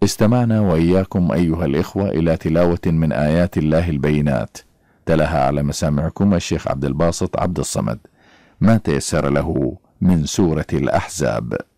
استمعنا وإياكم أيها الإخوة إلى تلاوة من آيات الله البينات، تلاها على مسامعكم الشيخ عبد الباسط عبد الصمد ما تيسر له من سورة الأحزاب.